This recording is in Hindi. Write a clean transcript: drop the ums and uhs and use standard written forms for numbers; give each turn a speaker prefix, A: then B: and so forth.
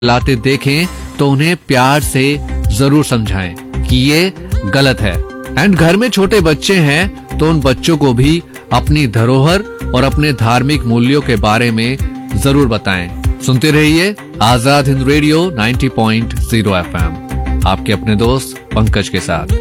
A: लाते देखें तो उन्हें प्यार से जरूर समझाएं कि ये गलत है। एंड घर में छोटे बच्चे हैं तो उन बच्चों को भी अपनी धरोहर और अपने धार्मिक मूल्यों के बारे में जरूर बताएं। सुनते रहिए आजाद हिंद रेडियो 90.0 FM, आपके अपने दोस्त पंकज के साथ।